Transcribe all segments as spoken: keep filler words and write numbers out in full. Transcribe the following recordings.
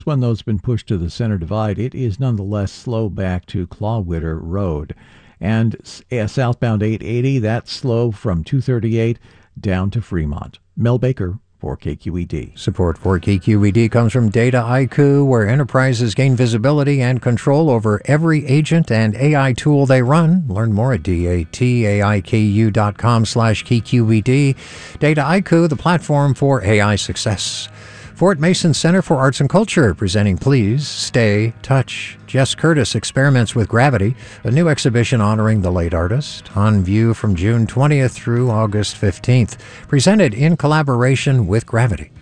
When those been pushed to the center divide, it is nonetheless slow back to Clawwitter Road. And uh, southbound eight eighty, that's slow from two thirty-eight down to Fremont. Mel Baker for K Q E D. Support for K Q E D comes from Data I Q, where enterprises gain visibility and control over every agent and A I tool they run. Learn more at dataiku.com slash KQED. Data I Q, the platform for A I success. Fort Mason Center for Arts and Culture, presenting Please Stay Touch. Jess Curtis experiments with gravity, a new exhibition honoring the late artist, on view from June twentieth through August fifteenth, presented in collaboration with Gravity.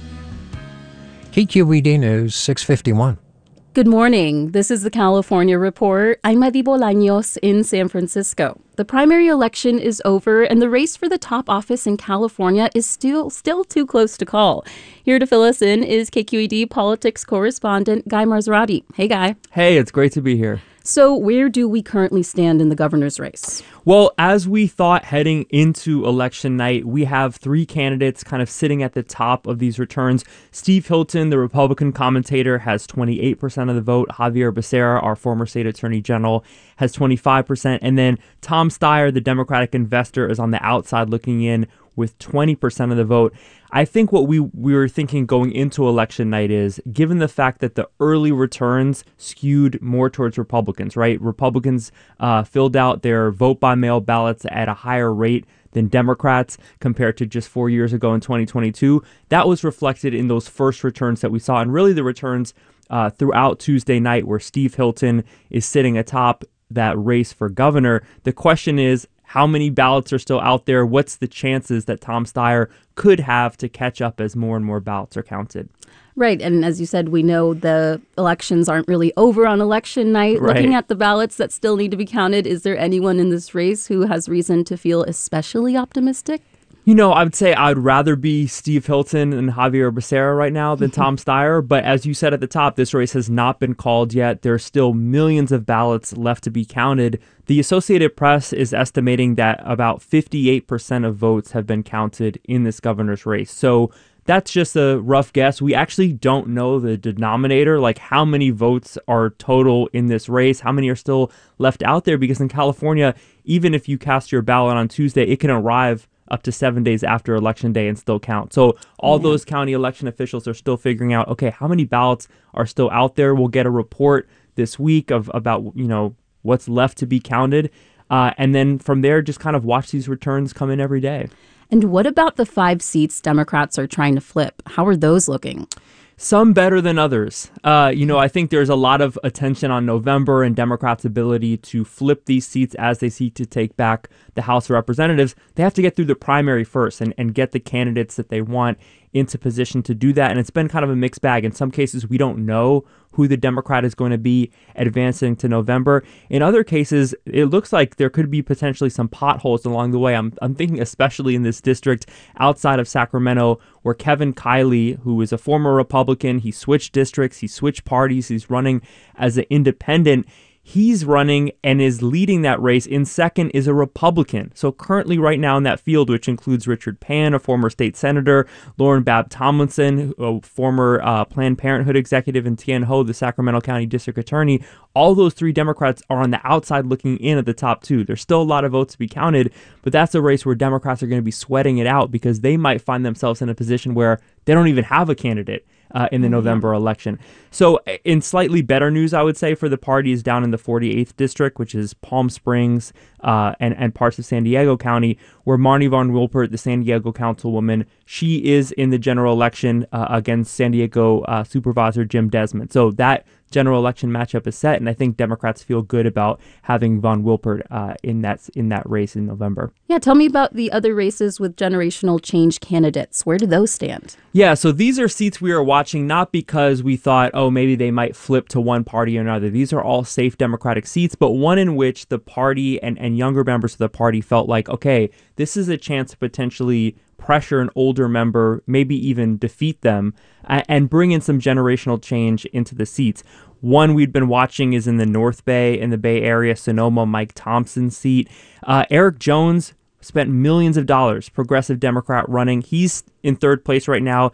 K Q E D News, six fifty-one. Good morning. This is the California Report. I'm Madi Bolaños in San Francisco. The primary election is over, and the race for the top office in California is still still too close to call. Here to fill us in is K Q E D politics correspondent Guy Marzorati. Hey, Guy. Hey, it's great to be here. So where do we currently stand in the governor's race? Well, as we thought heading into election night, we have three candidates kind of sitting at the top of these returns. Steve Hilton, the Republican commentator, has twenty-eight percent of the vote. Javier Becerra, our former state attorney general, has twenty-five percent. And then Tom Steyer, the Democratic investor, is on the outside looking in with twenty percent of the vote. I think what we, we were thinking going into election night is, given the fact that the early returns skewed more towards Republicans, right? Republicans uh, filled out their vote-by-mail ballots at a higher rate than Democrats compared to just four years ago in twenty twenty-two. That was reflected in those first returns that we saw, and really the returns uh, throughout Tuesday night, where Steve Hilton is sitting atop that race for governor. The question is, how many ballots are still out there? What's the chances that Tom Steyer could have to catch up as more and more ballots are counted? Right. And as you said, we know the elections aren't really over on election night. Right. Looking at the ballots that still need to be counted, is there anyone in this race who has reason to feel especially optimistic? You know, I would say I'd rather be Steve Hilton and Javier Becerra right now than Tom Steyer. But as you said at the top, this race has not been called yet. There's still millions of ballots left to be counted. The Associated Press is estimating that about fifty-eight percent of votes have been counted in this governor's race. So that's just a rough guess. We actually don't know the denominator, like how many votes are total in this race, how many are still left out there, because in California, even if you cast your ballot on Tuesday, it can arrive up to seven days after Election Day and still count. So all yeah. those county election officials are still figuring out, okay, how many ballots are still out there? We'll get a report this week of about, you know, what's left to be counted. Uh, and then from there, just kind of watch these returns come in every day. And what about the five seats Democrats are trying to flip? How are those looking? Some better than others. Uh, you know, I think there's a lot of attention on November and Democrats' ability to flip these seats as they seek to take back the House of Representatives. They have to get through the primary first and, and get the candidates that they want into position to do that. And it's been kind of a mixed bag. In some cases, we don't know who the Democrat is going to be advancing to November. In other cases, it looks like there could be potentially some potholes along the way. I'm, I'm thinking especially in this district outside of Sacramento, where Kevin Kiley, who is a former Republican, he switched districts, he switched parties, he's running as an independent. He's running and is leading that race. In second is a Republican. So currently right now in that field, which includes Richard Pan, a former state senator, Lauren Babb Tomlinson, a former uh, Planned Parenthood executive, and Tien Ho, the Sacramento County District Attorney, all those three Democrats are on the outside looking in at the top two. There's still a lot of votes to be counted, but that's a race where Democrats are going to be sweating it out because they might find themselves in a position where they don't even have a candidate Uh, in the November election. So in slightly better news, I would say, for the parties down in the forty-eighth district, which is Palm Springs uh, and, and parts of San Diego County, where Marnie Von Wilpert, the San Diego councilwoman, she is in the general election uh, against San Diego uh, Supervisor Jim Desmond. So that general election matchup is set, and I think Democrats feel good about having Von Wilpert uh, in that in that race in November. Yeah, tell me about the other races with generational change candidates. Where do those stand? Yeah, so these are seats we are watching not because we thought, oh, maybe they might flip to one party or another. These are all safe Democratic seats, but one in which the party and, and younger members of the party felt like, okay, this is a chance to potentially pressure an older member, maybe even defeat them, uh, and bring in some generational change into the seats. One we've been watching is in the North Bay, in the Bay Area, Sonoma, Mike Thompson's seat. Uh, Eric Jones spent millions of dollars, progressive Democrat running. He's in third place right now.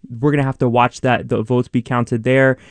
we're going to have to watch that the votes be counted there.